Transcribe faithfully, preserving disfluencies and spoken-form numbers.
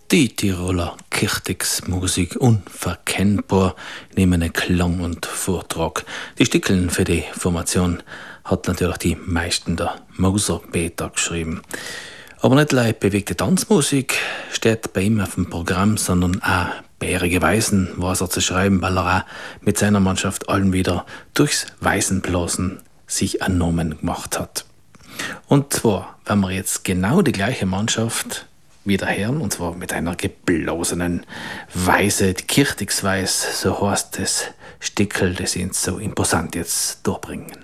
Die Tiroler Kirchtigsmusik unverkennbar neben Klang und Vortrag. Die Stickeln für die Formation hat natürlich die meisten der Moser Peter geschrieben. Aber nicht nur bewegte Tanzmusik steht bei ihm auf dem Programm, sondern auch bärige Weisen was er zu schreiben, weil er auch mit seiner Mannschaft allen wieder durchs Weisenblasen sich einen Namen gemacht hat. Und zwar, wenn wir jetzt genau die gleiche Mannschaft wieder hören, und zwar mit einer geblasenen Weise, die Kirchtigsweis, so heißt das Stickel, das ihn so imposant jetzt durchbringen.